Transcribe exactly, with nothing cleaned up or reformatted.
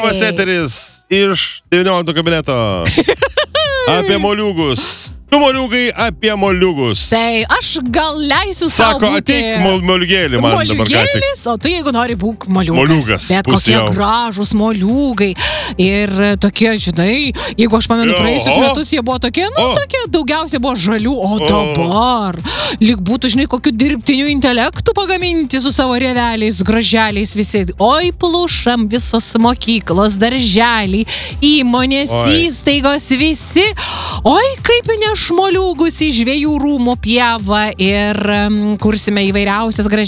Gyvas eteris iš devyniolikto kabineto. Apie moliūgus. Tu moliūgai apie moliūgus. Tai aš gal leisiu savo Sako, būti... ateik mol, moliūgėlį man dabar ką tik. Moliūgėlis, o tu jeigu nori būk moliūgas. Moliūgas, Bet kokie pusiau. gražus moliūgai. Ir tokie, žinai, jeigu aš pamenu Jo, praėjusius o? metus, jie buvo tokie, nu, O? tokie daugiausiai buvo žalių, o, O? dabar lyg būtų, žinai, kokiu dirbtiniu intelektu pagaminti su savo rieveliais, graželiais visi. Oi, plušam, visos mokyklos, darželiai, įmonės, Oi. įstaigos, visi. Oi, kaip neš moliūgus į žvejų rūmų pievą ir um, kursime įvairiausias gražias